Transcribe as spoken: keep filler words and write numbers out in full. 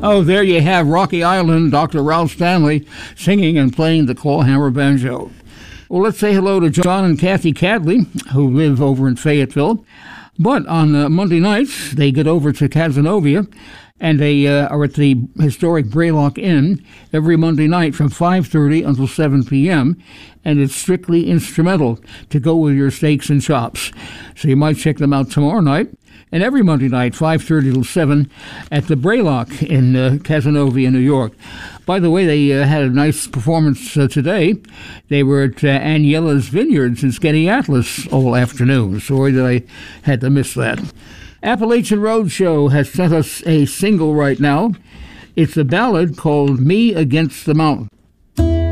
Oh, there you have Rocky Island, Doctor Ralph Stanley singing and playing the clawhammer banjo. Well, let's say hello to John and Kathy Cadley, who live over in Fayetteville. But on uh, Monday nights, they get over to Cazenovia, and they uh, are at the historic Braylock Inn every Monday night from five thirty until seven p.m., and it's strictly instrumental to go with your steaks and chops. So you might check them out tomorrow night, and every Monday night, five thirty till seven, at the Braylock in uh, Cazenovia, New York. By the way, they uh, had a nice performance uh, today. They were at uh, Aniella's Vineyards in Skaneateles all afternoon. Sorry that I had to miss that. Appalachian Roadshow has sent us a single right now. It's a ballad called Me Against the Mountain.